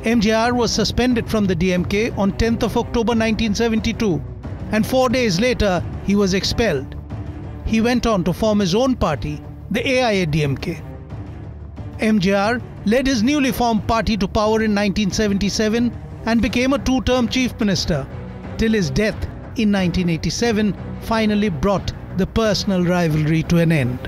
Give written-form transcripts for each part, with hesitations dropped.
MJR was suspended from the DMK on 10th of October 1972, and 4 days later he was expelled. He went on to form his own party, the AIADMK. MJR led his newly formed party to power in 1977 and became a two-term chief minister, till his death in 1987 finally brought the personal rivalry to an end.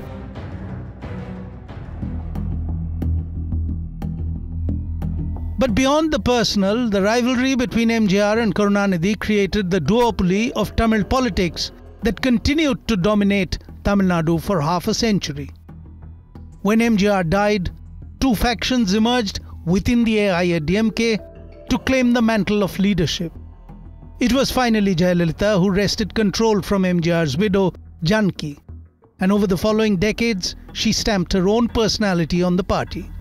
But beyond the personal, the rivalry between MJR and Karunanidhi created the duopoly of Tamil politics that continued to dominate Tamil Nadu for half a century. When MJR died, two factions emerged within the AIADMK to claim the mantle of leadership. It was finally Jayalalitha who wrested control from MJR's widow, Janki, and over the following decades, she stamped her own personality on the party.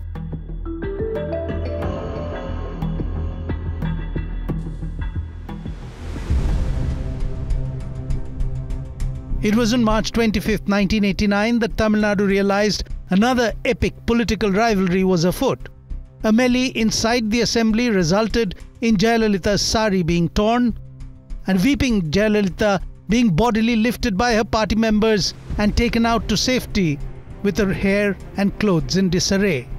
It was on March 25, 1989 that Tamil Nadu realized another epic political rivalry was afoot. A melee inside the assembly resulted in Jayalalitha's sari being torn and weeping Jayalalitha being bodily lifted by her party members and taken out to safety with her hair and clothes in disarray.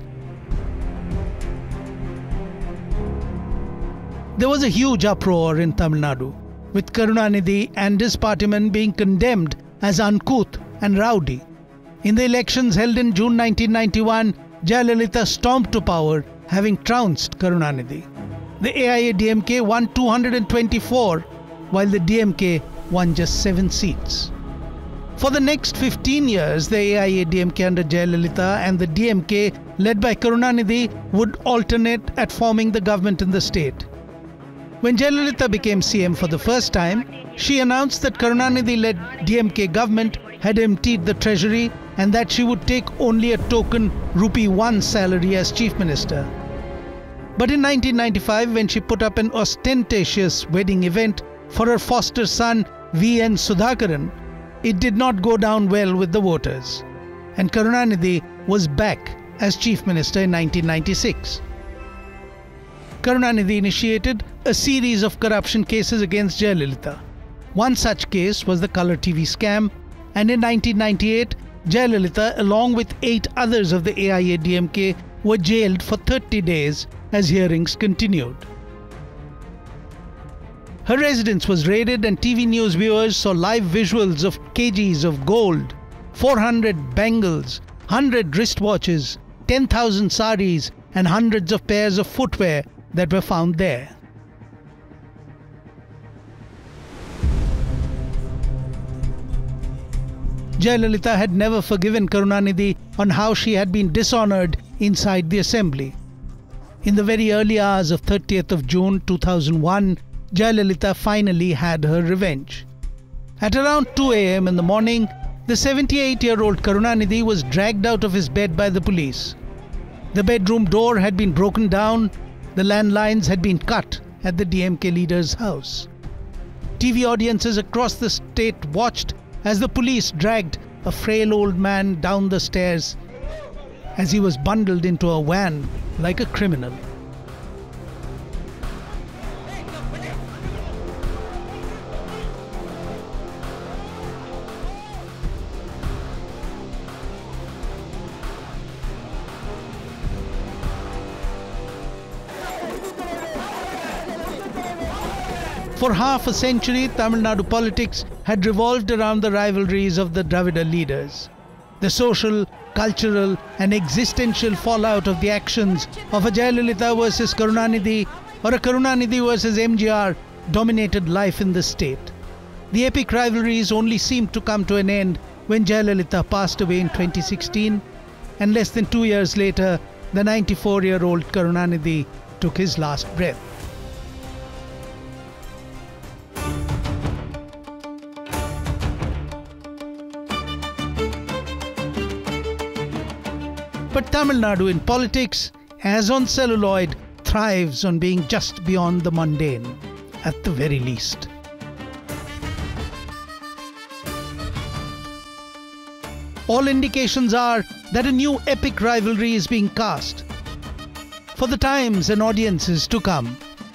There was a huge uproar in Tamil Nadu, with Karunanidhi and his partymen being condemned as uncouth and rowdy. In the elections held in June 1991, Jayalalitha stormed to power, having trounced Karunanidhi. The AIADMK won 224, while the DMK won just 7 seats. For the next 15 years, the AIADMK under Jayalalitha and the DMK, led by Karunanidhi, would alternate at forming the government in the state. When Jayalalitha became CM for the first time, she announced that Karunanidhi-led DMK government had emptied the treasury and that she would take only a token Rupee 1 salary as chief minister. But in 1995, when she put up an ostentatious wedding event for her foster son V.N. Sudhakaran, it did not go down well with the voters, and Karunanidhi was back as chief minister in 1996. Karunanidhi initiated a series of corruption cases against Jayalalitha. One such case was the Colour TV scam, and in 1998, Jayalalitha, along with 8 others of the AIADMK, were jailed for 30 days as hearings continued. Her residence was raided and TV news viewers saw live visuals of kgs of gold, 400 bangles, 100 wristwatches, 10,000 saris and hundreds of pairs of footwear that were found there. Jayalalitha had never forgiven Karunanidhi on how she had been dishonoured inside the assembly. In the very early hours of 30th of June 2001, Jayalalitha finally had her revenge. At around 2 a.m. in the morning, the 78-year-old Karunanidhi was dragged out of his bed by the police. The bedroom door had been broken down, the landlines had been cut at the DMK leader's house. TV audiences across the state watched as the police dragged a frail old man down the stairs as he was bundled into a van like a criminal. For half a century, Tamil Nadu politics had revolved around the rivalries of the Dravida leaders. The social, cultural and existential fallout of the actions of a Jayalalitha versus Karunanidhi or a Karunanidhi versus MJR dominated life in the state. The epic rivalries only seemed to come to an end when Jayalalitha passed away in 2016, and less than 2 years later, the 94-year-old Karunanidhi took his last breath. But Tamil Nadu in politics, as on celluloid, thrives on being just beyond the mundane, at the very least. All indications are that a new epic rivalry is being cast. for the times and audiences to come.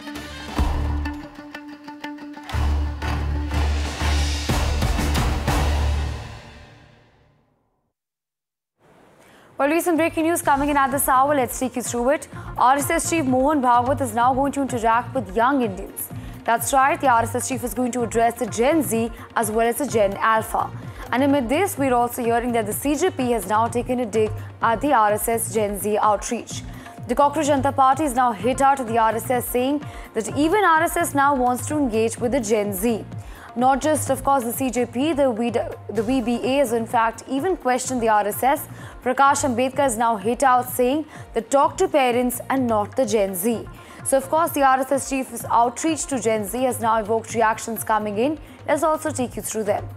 Well, recent breaking news coming in at this hour. Let's take you through it. RSS chief Mohan Bhagwat is now going to interact with young Indians. That's right, the RSS chief is going to address the Gen Z as well as the Gen Alpha. And amid this, we're also hearing that the CJP has now taken a dig at the RSS Gen Z outreach. The Cockroach Janata Party is now hit out at the RSS, saying that even RSS now wants to engage with the Gen Z. Not just, of course, the CJP, the VBA has in fact even questioned the RSS. Prakash Ambedkar is now hit out, saying that talk to parents and not the Gen Z. So, of course, the RSS chief's outreach to Gen Z has now evoked reactions coming in. Let's also take you through them.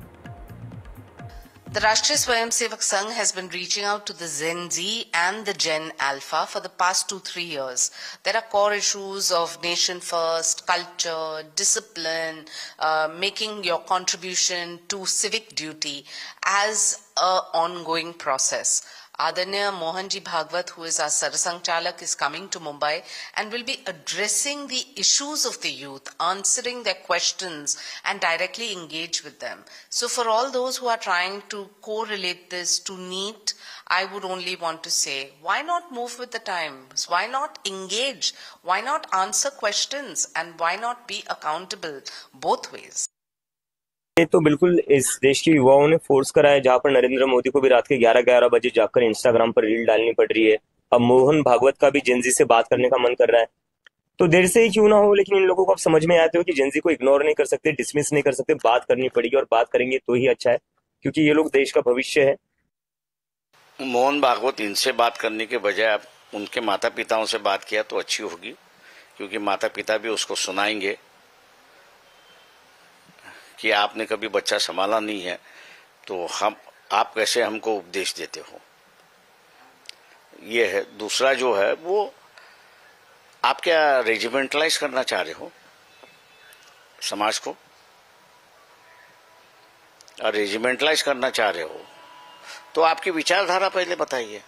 The Rashtriya Swayamsevak Sangh has been reaching out to the Gen Z and the Gen Alpha for the past 2-3 years. There are core issues of nation first, culture, discipline, making your contribution to civic duty as an ongoing process. Adanya Mohanji Bhagwat, who is our Sarasang Chalak, is coming to Mumbai and will be addressing the issues of the youth, answering their questions and directly engage with them. So for all those who are trying to correlate this to NEET, I would only want to say, why not move with the times? Why not engage? Why not answer questions? And why not be accountable both ways? ये तो बिल्कुल इस देश के युवाओं ने force करा है, जहां पर नरेंद्र मोदी को भी रात के 11-11 बजे जाकर इंस्टाग्राम पर रील डालनी पड़ रही है। अब मोहन भागवत का भी जेनजी से बात करने का मन कर रहा है, तो देर से ही क्यों ना हो, लेकिन इन लोगों को अब समझ में आते हो कि जेनजी को इग्नोर नहीं कर सकते, डिसमिस नहीं कर सकते, बात करनी पड़ेगी और बात करेंगे तो ही अच्छा है, क्योंकि ये लोग देश का भविष्य है। मोहन भागवत इनसे बात करने के बजाय आप उनके माता पिताओं से बात किया तो अच्छी होगी, क्योंकि माता पिता भी उसको सुनाएंगे कि आपने कभी बच्चा संभाला नहीं है, तो आप कैसे हमको उपदेश देते हो। ये है। दूसरा जो है वो आप क्या रेजिमेंटलाइज करना चाह रहे हो समाज को, और रेजिमेंटलाइज करना चाह रहे हो तो आपकी विचारधारा पहले बताइए।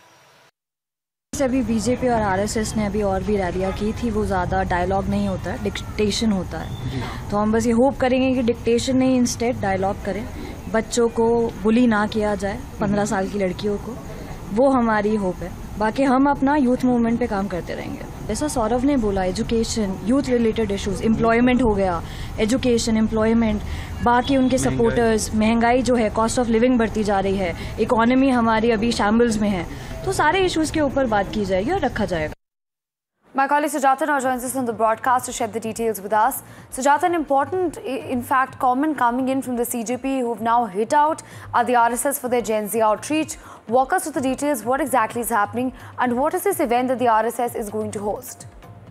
अभी बीजेपी और आरएसएस ने अभी और भी रैलियां की थी, वो ज़्यादा डायलॉग नहीं होता है, डिक्टेशन होता है। तो हम बस ये होप करेंगे कि डिक्टेशन नहीं, इंस्टेड डायलॉग करें, बच्चों को बुली ना किया जाए, 15 साल की लड़कियों को, वो हमारी होप है। बाकी हम अपना यूथ मूवमेंट पे काम करते रहेंगे। जैसा सौरभ ने बोला, education, youth related issues, employment हो गया, एजुकेशन, एम्प्लॉयमेंट, बाकी उनके सपोर्टर्स, महंगाई जो है, कॉस्ट ऑफ लिविंग बढ़ती जा रही है, इकोनॉमी हमारी अभी शैम्बल्स में है, तो सारे इश्यूज के ऊपर बात की जाएगी और रखा जाएगा। My colleague Sujata now joins us on the broadcast to share the details with us. Sujata, an important, in fact, comment coming in from the CJP, who've now hit out at the RSS for their Gen Z outreach. Walk us through the details. What exactly is happening, and what is this event that the RSS is going to host?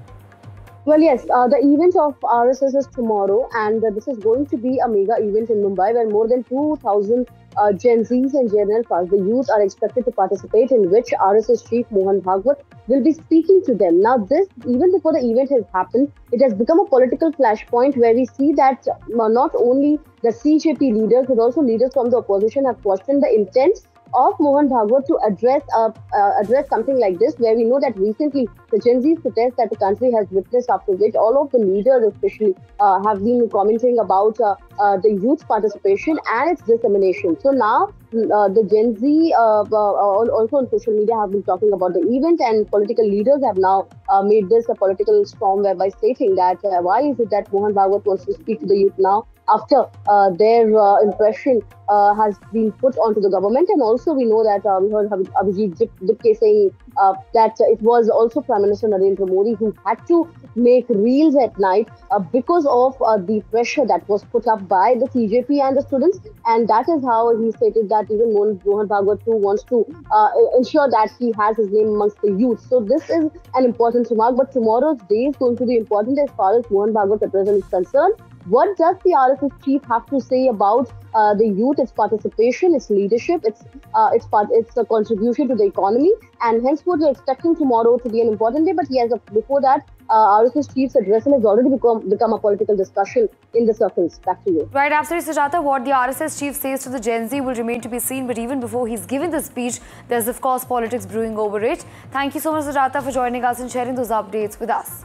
Well, yes, the event of RSS is tomorrow, and this is going to be a mega event in Mumbai where more than 2,000 Gen Zs and Gen Alphas, the youth, are expected to participate, in which RSS chief Mohan Bhagwat will be speaking to them. Now, this, even before the event has happened, it has become a political flashpoint where we see that not only the CJP leaders, but also leaders from the opposition have questioned the intent of Mohan Bhagwat to address something like this, where we know that recently the Gen Z protest that the country has witnessed, after which all of the leaders especially have been commenting about the youth participation and its dissemination. So now the Gen Z also on social media have been talking about the event, and political leaders have now made this a political storm, whereby stating that why is it that Mohan Bhagwat wants to speak to the youth now after their impression has been put onto the government. And also we know that we heard Abhijit Dipke saying that it was also Prime Minister Narendra Modi who had to make reels at night because of the pressure that was put up by the CJP and the students, and that is how he stated that even Mohan Bhagwat too wants to ensure that he has his name amongst the youth. So this is an important remark, but tomorrow's day is going to be important as far as Mohan Bhagwat's address is concerned, What does the RSS chief have to say about the youth, its participation, its leadership, its contribution to the economy? And henceforth, we're expecting tomorrow to be an important day. But yes, before that, RSS chief's address has already become a political discussion in the circles. Back to you. Right, absolutely, Sujata. What the RSS chief says to the Gen Z will remain to be seen. But even before he's given the speech, there's of course politics brewing over it. Thank you so much, Sujata, for joining us and sharing those updates with us.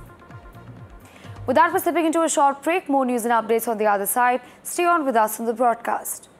With that, we're slipping into a short break. More news and updates on the other side. Stay on with us on the broadcast.